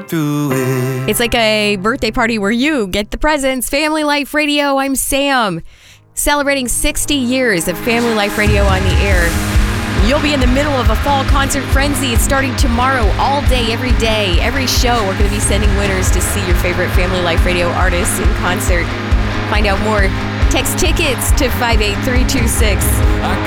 through it. It's like a birthday party where you get the presents. Family Life Radio, I'm Sam. Celebrating 60 years of Family Life Radio on the air. You'll be in the middle of a fall concert frenzy. It's starting tomorrow, all day, every day. Every show, we're going to be sending winners to see your favorite Family Life Radio artists in concert. Find out more. Text tickets to 58326.